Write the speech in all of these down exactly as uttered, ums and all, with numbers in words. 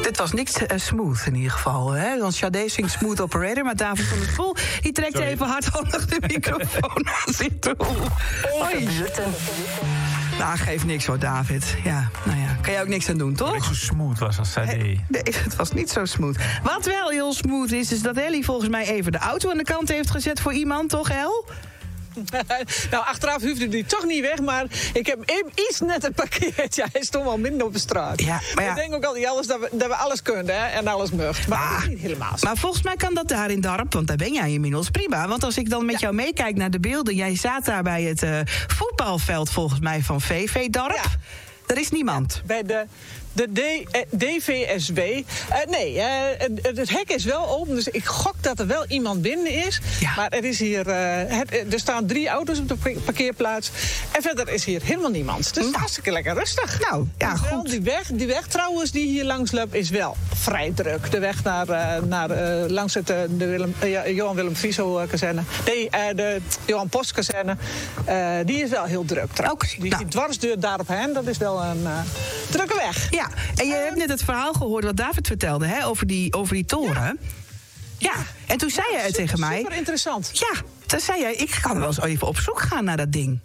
Dit was niks uh, smooth in ieder geval. Hè? Want Sade zingt Smooth Operator, maar David van der Poel die trekt Sorry. even hardhandig de microfoon aan zich toe. Oei. Nou, geeft niks hoor, David. Ja, nou ja, kan je ook niks aan doen, toch? Dat het zo smooth was als Sade. Nee, nee, het was niet zo smooth. Wat wel heel smooth is, is dat Ellie volgens mij even de auto aan de kant heeft gezet voor iemand, toch, El? Nou, achteraf hoefde die toch niet weg, maar ik heb hem iets net het parkeerd. Ja, hij stond wel minder op de straat. Ja, maar ja. Ik denk ook al die alles dat we, dat we alles kunnen hè, en alles mocht. Maar, maar dat is niet helemaal zo. Maar volgens mij kan dat daar in Darp, want daar ben jij inmiddels prima. Want als ik dan met ja. jou meekijk naar de beelden, jij staat daar bij het uh, voetbalveld volgens mij van V V Darp. Ja. Er is niemand. Ja, bij de... De D V S B. Uh, nee, uh, het, het hek is wel open, dus ik gok dat er wel iemand binnen is. Ja. Maar er is hier, uh, het, er staan drie auto's op de parkeerplaats. En verder is hier helemaal niemand. Dus het is hartstikke lekker rustig. Nou, ja, dus goed. Die weg, die weg trouwens die hier langs loopt is wel vrij druk. De weg naar, uh, naar uh, langs het, uh, de Willem, uh, Johan Willem Frieso-kazerne. Nee, uh, de Johan Post-kazerne. Uh, die is wel heel druk trouwens. Okay, die, nou. die dwarsdeur daarop heen, dat is wel een uh, drukke weg. Ja. En je hebt net het verhaal gehoord wat David vertelde, hè, over die, over die toren. Ja. ja, en toen zei ja, jij tegen mij... Super interessant. Ja, toen zei jij, ik kan wel eens even op zoek gaan naar dat ding.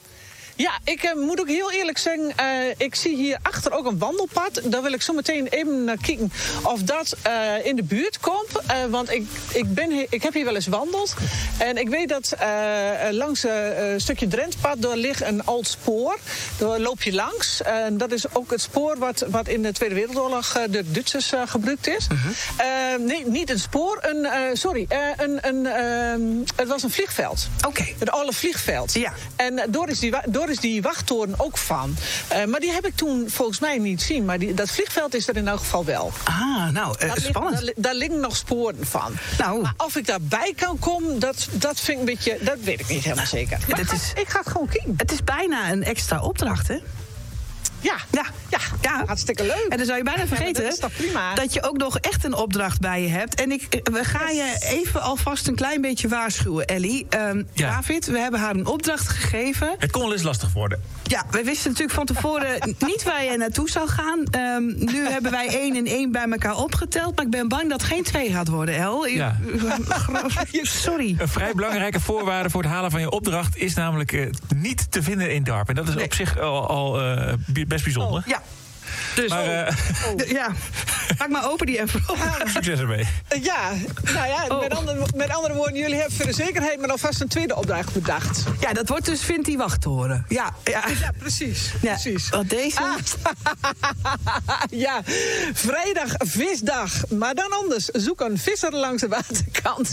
Ja, ik uh, moet ook heel eerlijk zeggen, uh, ik zie hier achter ook een wandelpad. Daar wil ik zo meteen even naar kijken of dat uh, in de buurt komt. Uh, want ik, ik, ben he- ik heb hier wel eens wandeld. En ik weet dat uh, langs een uh, stukje Drentpad, daar ligt een oud spoor. Daar loop je langs. En uh, dat is ook het spoor wat, wat in de Tweede Wereldoorlog uh, de Duitsers uh, gebruikt is. Uh-huh. Uh, nee, niet een spoor, een, uh, sorry, uh, een, een, uh, het was een vliegveld. Oké. Okay. Het oude vliegveld. Ja. En uh, door is die... Door is die wachttoren ook van. Uh, maar die heb ik toen volgens mij niet zien. Maar die, dat vliegveld is er in elk geval wel. Ah, nou, uh, spannend. Ligt, daar, daar liggen nog sporen van. Nou. Maar of ik daarbij kan komen, dat, dat vind ik een beetje... Dat weet ik niet helemaal zeker. Maar ik ga, is, ik ga het gewoon kijken. Het is bijna een extra opdracht, hè? Ja, ja, ja, ja, hartstikke leuk. En dan zou je bijna vergeten ja, dat, prima. dat je ook nog echt een opdracht bij je hebt. En ik, we gaan je even alvast een klein beetje waarschuwen, Ellie. Um, ja. David, we hebben haar een opdracht gegeven. Het kon wel eens lastig worden. Ja, we wisten natuurlijk van tevoren niet waar je naartoe zou gaan. Um, nu hebben wij één en één bij elkaar opgeteld. Maar ik ben bang dat het geen twee gaat worden, El. Ja. Sorry. Een vrij belangrijke voorwaarde voor het halen van je opdracht is namelijk uh, niet te vinden in Darp. En dat is nee. op zich al, al uh, best bijzonder. Oh, ja. Dus, maar, uh, oh. ja, maak maar open die envelop. Succes ermee. Uh, ja, nou ja, oh. met, andere, met andere woorden, jullie hebben voor de zekerheid maar alvast een tweede opdracht bedacht. Ja, dat wordt dus vindt die wachttoren. Ja, ja. ja precies. Ja, precies. Want deze... Ah. ja, vrijdag, visdag. Maar dan anders, zoek een visser langs de waterkant.